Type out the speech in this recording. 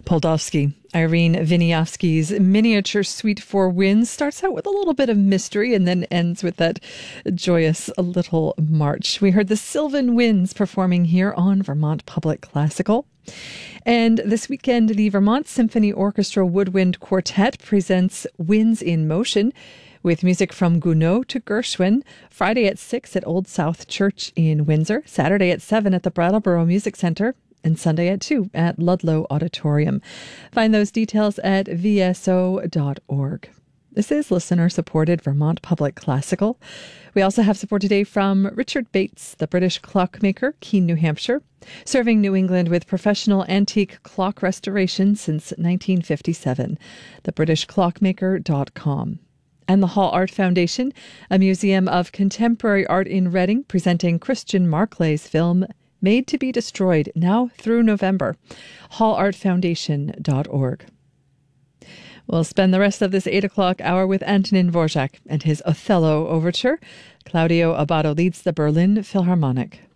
Poldovsky. Irene Viniavsky's miniature suite for winds starts out with a little bit of mystery and then ends with that joyous little march. We heard the Sylvan Winds performing here on Vermont Public Classical. And this weekend, the Vermont Symphony Orchestra Woodwind Quartet presents Winds in Motion, with music from Gounod to Gershwin, Friday at 6 at Old South Church in Windsor, Saturday at 7 at the Brattleboro Music Centre, and Sunday at 2 at Ludlow Auditorium. Find those details at vso.org. This is listener-supported Vermont Public Classical. We also have support today from Richard Bates, the British clockmaker, Keene, New Hampshire, serving New England with professional antique clock restoration since 1957. TheBritishClockmaker.com. And the Hall Art Foundation, a museum of contemporary art in Reading, presenting Christian Marclay's film Made to be Destroyed, now through November. hallartfoundation.org. We'll spend the rest of this 8 o'clock hour with Antonin Dvorak and his Othello Overture. Claudio Abbado leads the Berlin Philharmonic.